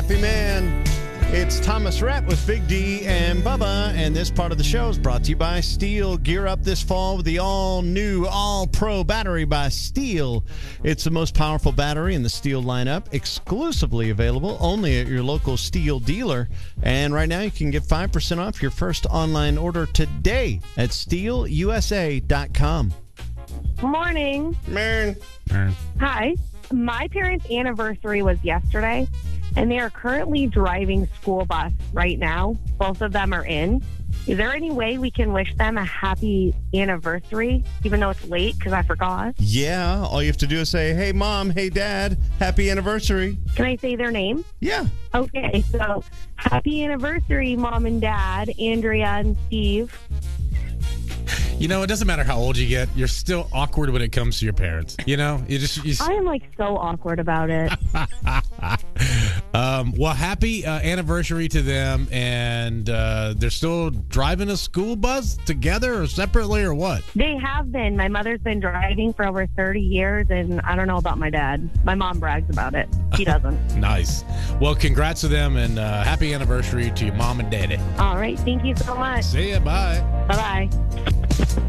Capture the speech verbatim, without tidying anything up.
happy man. It's Thomas Rhett with Big D and Bubba, and this part of the show is brought to you by Steel. Gear up this fall with the all-new, all-pro battery by Steel. It's the most powerful battery in the Steel lineup, exclusively available only at your local Steel dealer. And right now you can get five percent off your first online order today at steel u s a dot com. Morning. Man. Hi. My parents' anniversary was yesterday, and they are currently driving school bus right now. Both of them are in. Is there any way we can wish them a happy anniversary, even though it's late because I forgot? Yeah, all you have to do is say, hey, Mom, hey, Dad, happy anniversary. Can I say their name? Yeah. Okay, so happy anniversary, Mom and Dad, Andrea and Steve. You know, it doesn't matter how old you get. You're still awkward when it comes to your parents. You know, you just... You I am, like, so awkward about it. um, well, happy uh, anniversary to them. And uh, they're still driving a school bus together or separately or what? They have been. My mother's been driving for over thirty years, and I don't know about my dad. My mom brags about it. He doesn't. Nice. Well, congrats to them, and uh, happy anniversary to your mom and daddy. All right. Thank you so much. See ya. Bye. Bye-bye.